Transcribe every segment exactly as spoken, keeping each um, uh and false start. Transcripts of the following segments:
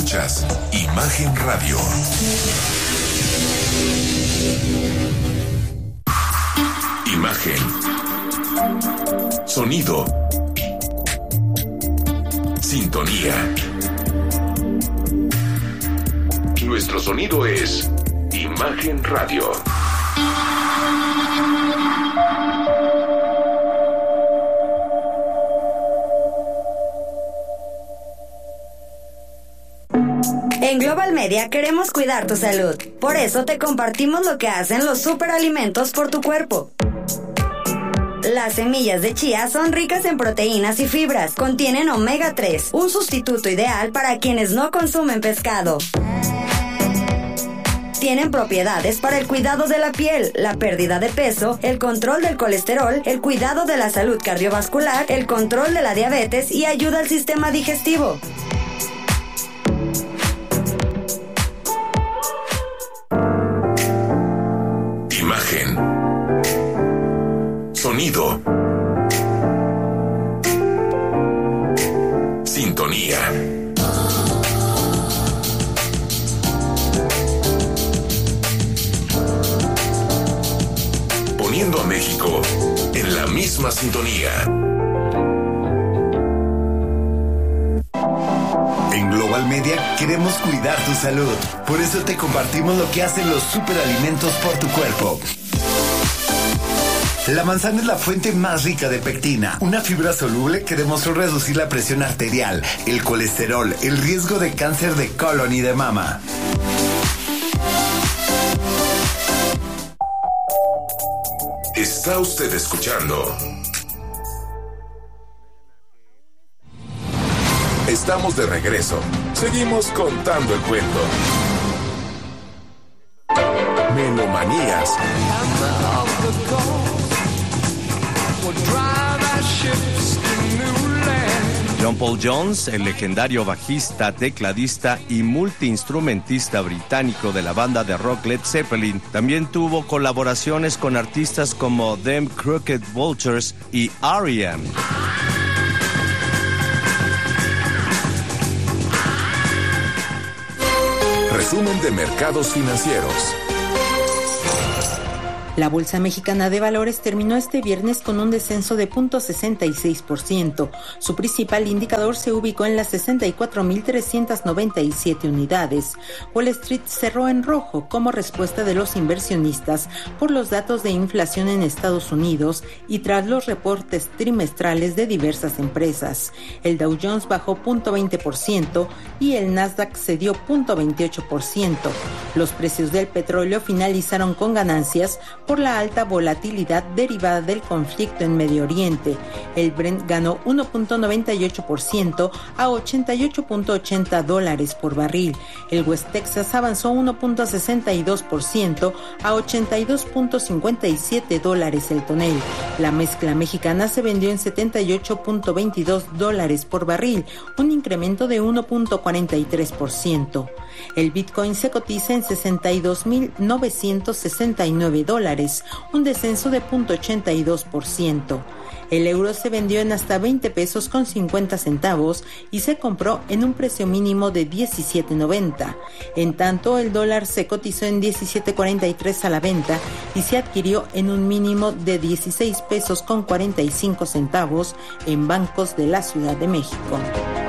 Escuchas Imagen Radio. Imagen. Sonido. Sintonía. Nuestro sonido es Imagen Radio. En Global Media queremos cuidar tu salud. Por eso te compartimos lo que hacen los superalimentos por tu cuerpo. Las semillas de chía son ricas en proteínas y fibras. Contienen omega tres, un sustituto ideal para quienes no consumen pescado. Tienen propiedades para el cuidado de la piel, la pérdida de peso, el control del colesterol, el cuidado de la salud cardiovascular, el control de la diabetes y ayuda al sistema digestivo. Imagen. Sonido. Sintonía. Poniendo a México en la misma sintonía. En Global Media queremos cuidar tu salud. Por eso te compartimos lo que hacen los superalimentos por tu cuerpo. La manzana es la fuente más rica de pectina, una fibra soluble que demostró reducir la presión arterial, el colesterol, el riesgo de cáncer de colon y de mama. Está usted escuchando. Estamos de regreso. Seguimos contando el cuento. Melomanías. John Paul Jones, el legendario bajista, tecladista y multiinstrumentista británico de la banda de rock Led Zeppelin, también tuvo colaboraciones con artistas como Them Crooked Vultures y R E M. Resumen de mercados financieros. La Bolsa Mexicana de Valores terminó este viernes con un descenso de cero punto sesenta y seis por ciento. Su principal indicador se ubicó en las sesenta y cuatro mil trescientas noventa y siete unidades. Wall Street cerró en rojo como respuesta de los inversionistas por los datos de inflación en Estados Unidos y tras los reportes trimestrales de diversas empresas. El Dow Jones bajó cero punto veinte por ciento y el Nasdaq cedió cero punto veintiocho por ciento. Los precios del petróleo finalizaron con ganancias por la alta volatilidad derivada del conflicto en Medio Oriente. El Brent ganó uno punto noventa y ocho por ciento a ochenta y ocho punto ochenta dólares por barril. El West Texas avanzó uno punto sesenta y dos por ciento a ochenta y dos punto cincuenta y siete dólares el tonel. La mezcla mexicana se vendió en setenta y ocho punto veintidós dólares por barril, un incremento de uno punto cuarenta y tres por ciento. El Bitcoin se cotiza en sesenta y dos mil novecientos sesenta y nueve dólares, un descenso de cero punto ochenta y dos por ciento. El euro se vendió en hasta veinte pesos con cincuenta centavos y se compró en un precio mínimo de diecisiete noventa. En tanto, el dólar se cotizó en diecisiete cuarenta y tres a la venta y se adquirió en un mínimo de dieciséis pesos con cuarenta y cinco centavos en bancos de la Ciudad de México.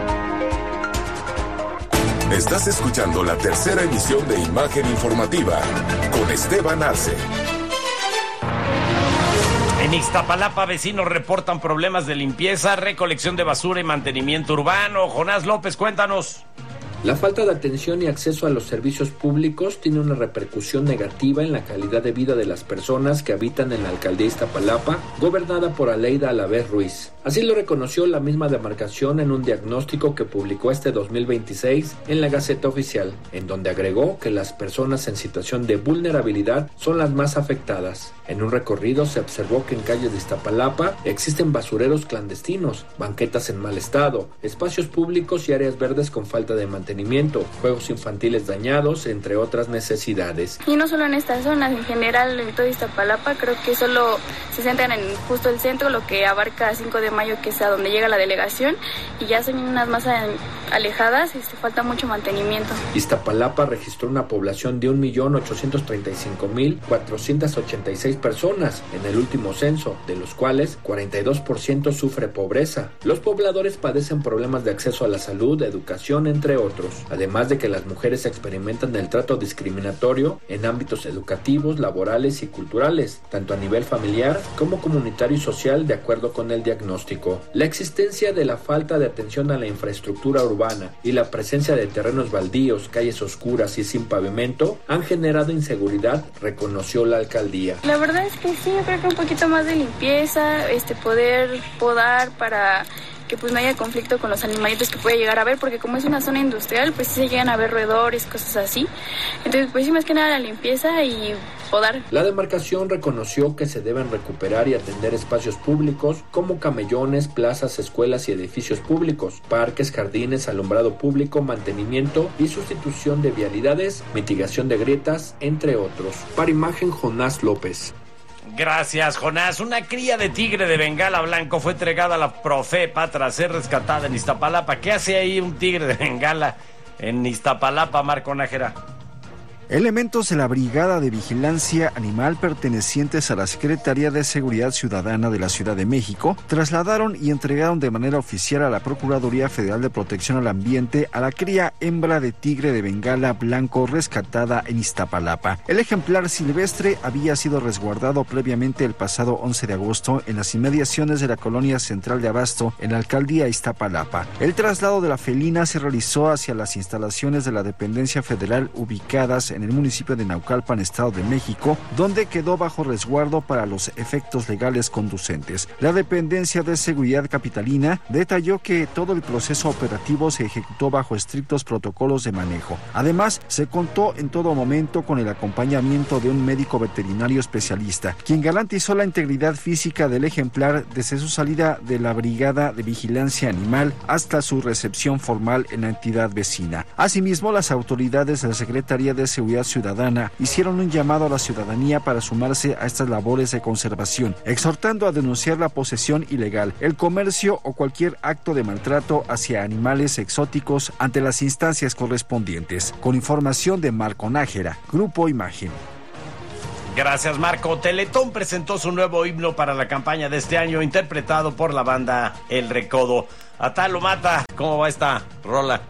Estás escuchando la tercera emisión de Imagen Informativa con Esteban Arce. En Ixtapalapa, vecinos reportan problemas de limpieza, recolección de basura y mantenimiento urbano. Jonás López, cuéntanos. La falta de atención y acceso a los servicios públicos tiene una repercusión negativa en la calidad de vida de las personas que habitan en la alcaldía Iztapalapa, gobernada por Aleida Alavés Ruiz. Así lo reconoció la misma demarcación en un diagnóstico que publicó este dos mil veintiséis en la Gaceta Oficial, en donde agregó que las personas en situación de vulnerabilidad son las más afectadas. En un recorrido se observó que en calles de Iztapalapa existen basureros clandestinos, banquetas en mal estado, espacios públicos y áreas verdes con falta de mantenimiento, juegos infantiles dañados, entre otras necesidades. Y no solo en estas zonas, en general en todo Iztapalapa, creo que solo se centran en justo el centro, lo que abarca cinco de mayo, que es a donde llega la delegación, y ya son unas más alejadas, este, falta mucho mantenimiento. Iztapalapa registró una población de un millón ochocientos treinta y cinco mil cuatrocientas ochenta y seis personas en el último censo, de los cuales cuarenta y dos por ciento sufre pobreza. Los pobladores padecen problemas de acceso a la salud, educación, entre otros, además de que las mujeres experimentan el trato discriminatorio en ámbitos educativos, laborales y culturales, tanto a nivel familiar como comunitario y social, de acuerdo con el diagnóstico. La existencia de la falta de atención a la infraestructura urbana y la presencia de terrenos baldíos, calles oscuras y sin pavimento han generado inseguridad, reconoció la alcaldía. La verdad es que sí, yo creo que un poquito más de limpieza, este poder podar para que pues no haya conflicto con los animalitos que puede llegar a haber, porque como es una zona industrial, pues sí se llegan a ver roedores, cosas así. Entonces, pues sí, más que nada la limpieza y podar. La demarcación reconoció que se deben recuperar y atender espacios públicos como camellones, plazas, escuelas y edificios públicos, parques, jardines, alumbrado público, mantenimiento y sustitución de vialidades, mitigación de grietas, entre otros. Para Imagen, Jonás López. Gracias, Jonás. Una cría de tigre de Bengala blanco fue entregada a la Profepa tras ser rescatada en Iztapalapa. ¿Qué hace ahí un tigre de Bengala en Iztapalapa, Marco Nájera? Elementos de la Brigada de Vigilancia Animal pertenecientes a la Secretaría de Seguridad Ciudadana de la Ciudad de México trasladaron y entregaron de manera oficial a la Procuraduría Federal de Protección al Ambiente a la cría hembra de tigre de Bengala blanco rescatada en Iztapalapa. El ejemplar silvestre había sido resguardado previamente el pasado once de agosto en las inmediaciones de la Colonia Central de Abasto en la Alcaldía Iztapalapa. El traslado de la felina se realizó hacia las instalaciones de la dependencia federal ubicadas en en el municipio de Naucalpan, Estado de México, donde quedó bajo resguardo para los efectos legales conducentes. La dependencia de seguridad capitalina detalló que todo el proceso operativo se ejecutó bajo estrictos protocolos de manejo. Además, se contó en todo momento con el acompañamiento de un médico veterinario especialista, quien garantizó la integridad física del ejemplar desde su salida de la Brigada de Vigilancia Animal hasta su recepción formal en la entidad vecina. Asimismo, las autoridades de la Secretaría de Seguridad Ciudadana hicieron un llamado a la ciudadanía para sumarse a estas labores de conservación, exhortando a denunciar la posesión ilegal, el comercio o cualquier acto de maltrato hacia animales exóticos ante las instancias correspondientes. Con información de Marco Nájera, Grupo Imagen. Gracias, Marco. Teletón presentó su nuevo himno para la campaña de este año, interpretado por la banda El Recodo. Atalo Mata, ¿cómo va esta rola?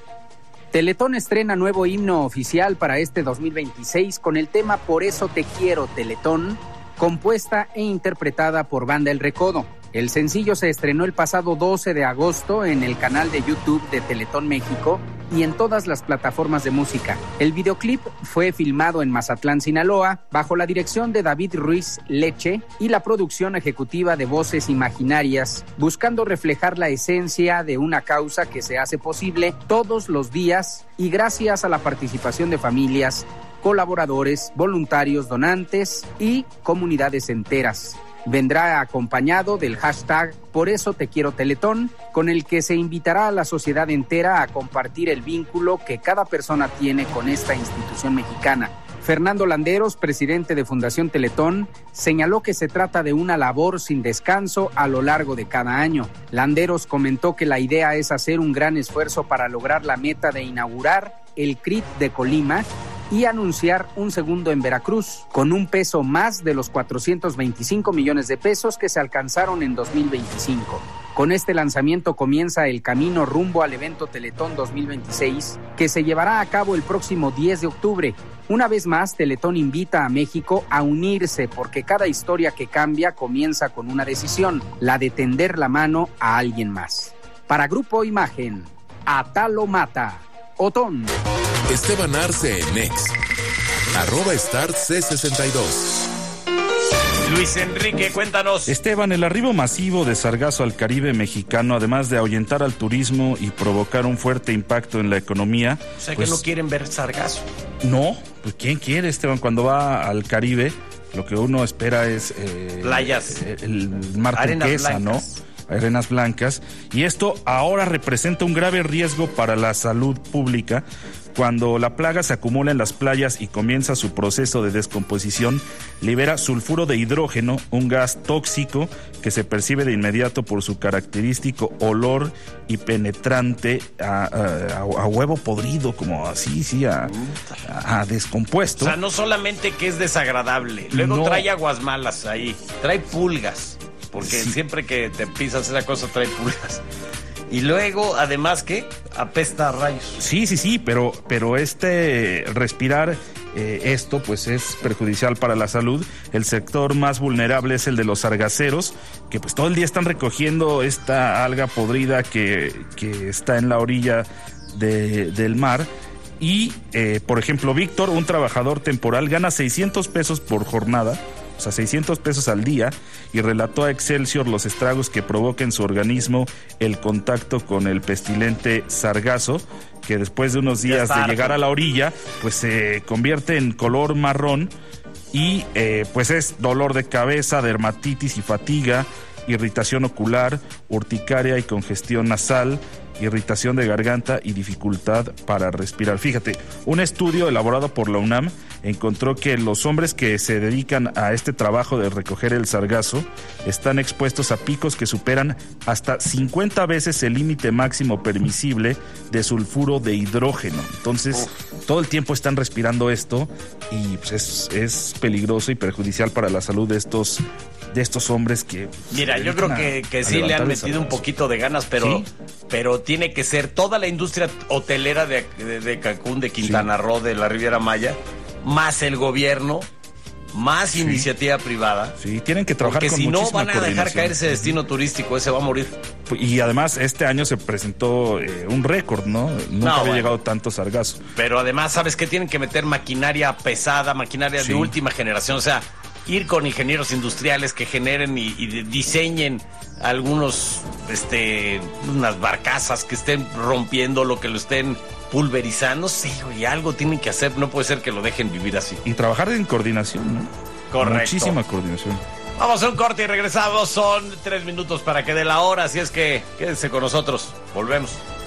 Teletón estrena nuevo himno oficial para este dos mil veintiséis con el tema Por eso te quiero, Teletón, compuesta e interpretada por Banda El Recodo. El sencillo se estrenó el pasado doce de agosto en el canal de YouTube de Teletón México y en todas las plataformas de música. El videoclip fue filmado en Mazatlán, Sinaloa, bajo la dirección de David Ruiz Leche y la producción ejecutiva de Voces Imaginarias, buscando reflejar la esencia de una causa que se hace posible todos los días y gracias a la participación de familias, colaboradores, voluntarios, donantes y comunidades enteras. Vendrá acompañado del hashtag Por eso te quiero Teletón, con el que se invitará a la sociedad entera a compartir el vínculo que cada persona tiene con esta institución mexicana. Fernando Landeros, presidente de Fundación Teletón, señaló que se trata de una labor sin descanso a lo largo de cada año. Landeros comentó que la idea es hacer un gran esfuerzo para lograr la meta de inaugurar el C R I T de Colima y anunciar un segundo en Veracruz, con un peso más de los cuatrocientos veinticinco millones de pesos que se alcanzaron en dos mil veinticinco. Con este lanzamiento comienza el camino rumbo al evento Teletón dos mil veintiséis, que se llevará a cabo el próximo diez de octubre. Una vez más, Teletón invita a México a unirse porque cada historia que cambia comienza con una decisión, la de tender la mano a alguien más. Para Grupo Imagen, Atalo Mata, Otón. Esteban Arce en X, arroba Start C sesenta y dos. Luis Enrique, cuéntanos. Esteban, el arribo masivo de sargazo al Caribe mexicano, además de ahuyentar al turismo y provocar un fuerte impacto en la economía... O sea, pues, que no quieren ver sargazo. No, pues ¿quién quiere, Esteban? Cuando va al Caribe, lo que uno espera es... Eh, Playas. El, el mar turquesa, ¿no? arenas blancas, y esto ahora representa un grave riesgo para la salud pública. Cuando la plaga se acumula en las playas y comienza su proceso de descomposición, libera sulfuro de hidrógeno, un gas tóxico que se percibe de inmediato por su característico olor y penetrante a, a, a huevo podrido, como así, sí, a, a, a descompuesto. O sea, no solamente que es desagradable, luego no. trae aguas malas ahí, trae pulgas, porque sí. siempre que te pisas esa cosa trae pulgas. Y luego, además, ¿qué? Apesta a rayos. Sí, sí, sí, pero, pero este respirar eh, esto, pues es perjudicial para la salud. El sector más vulnerable es el de los sargaceros, que pues todo el día están recogiendo esta alga podrida que, que está en la orilla de, del mar. Y, eh, por ejemplo, Víctor, un trabajador temporal, gana seiscientos pesos por jornada, o sea, seiscientos pesos al día, y relató a Excelsior los estragos que provoca en su organismo el contacto con el pestilente sargazo, que después de unos días de llegar a la orilla, pues se convierte en color marrón y eh, pues es dolor de cabeza, dermatitis y fatiga, irritación ocular, urticaria y congestión nasal, irritación de garganta y dificultad para respirar. Fíjate, un estudio elaborado por la UNAM encontró que los hombres que se dedican a este trabajo de recoger el sargazo están expuestos a picos que superan hasta cincuenta veces el límite máximo permisible de sulfuro de hidrógeno. Entonces, Uf. todo el tiempo están respirando esto y pues, es, es peligroso y perjudicial para la salud de estos de estos hombres que... Mira, yo creo que, que sí le han metido un poquito de ganas, pero, ¿Sí? pero tiene que ser toda la industria hotelera de, de, de Cancún, de Quintana sí. Roo, de la Riviera Maya, más el gobierno, más sí. iniciativa privada. Sí, tienen que trabajar porque con si no van a dejar caer ese destino turístico, ese va a morir. Y además este año se presentó eh, un récord, ¿no? Nunca no, había bueno. llegado tanto sargazo. Pero además, ¿sabes qué? Tienen que meter maquinaria pesada, maquinaria sí. de última generación, o sea... ir con ingenieros industriales que generen y, y diseñen algunos, este, unas barcazas que estén rompiendo, lo que lo estén pulverizando, sí, y algo tienen que hacer, no puede ser que lo dejen vivir así. Y trabajar en coordinación, ¿no? Correcto. Muchísima coordinación. Vamos a un corte y regresamos, son tres minutos para que dé la hora, así es que quédense con nosotros, volvemos.